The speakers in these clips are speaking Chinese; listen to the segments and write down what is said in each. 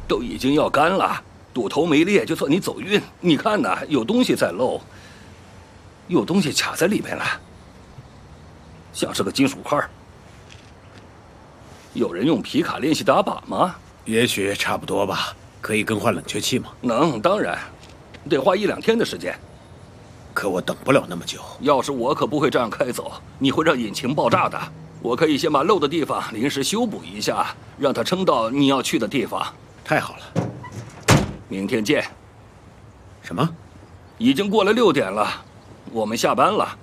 都已经要干了，堵头没裂，就算你走运。你看呐，有东西在漏，有东西卡在里面了，像是个金属块。有人用皮卡练习打靶吗？ 也许差不多吧。可以更换冷却器吗？ 能，当然，得花1-2天的时间。 可我等不了那么久。要是我可不会这样开走，你会让引擎爆炸的。我可以先把漏的地方临时修补一下，让它撑到你要去的地方。 太好了， 明天见。 什么？ 已经过了6点了，我们下班了。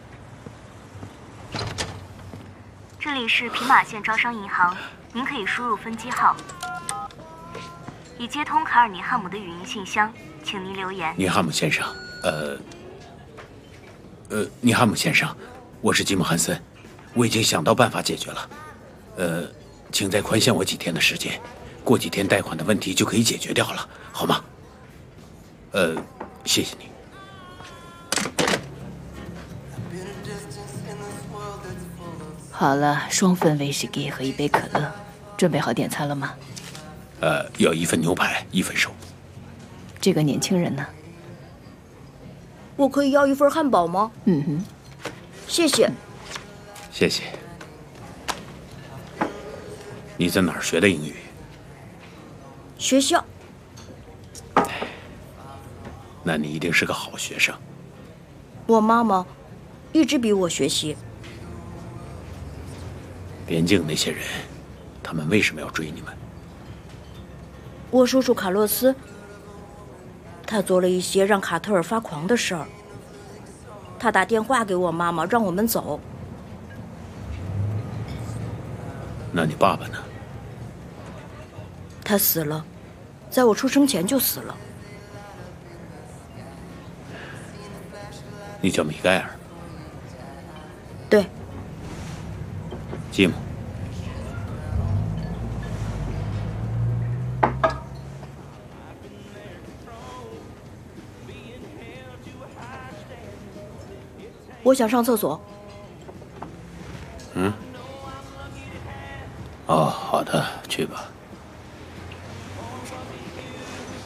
这里是皮马县招商银行，您可以输入分机号。已接通卡尔尼汉姆的语音信箱，请您留言。 尼汉姆先生，尼汉姆先生，我是吉姆·汉森，我已经想到办法解决了。请再宽限我几天的时间，过几天贷款的问题就可以解决掉了，好吗？谢谢你。 好了，双份威士忌和1杯可乐，准备好点餐了吗？ 要1份牛排，1份肉。 这个年轻人呢？ 我可以要1份汉堡吗？ 嗯哼， 谢谢。 谢谢。你在哪儿学的英语？ 学校。 那你一定是个好学生。 我妈妈一直逼我学习。 边境那些人，他们为什么要追你们？ 我叔叔卡洛斯，他做了一些让卡特尔发狂的事儿。他打电话给我妈妈，让我们走。 那你爸爸呢？ 他死了，在我出生前就死了。 你叫米盖尔？ 对。 吉姆。 我想上厕所。 哦，好的，去吧。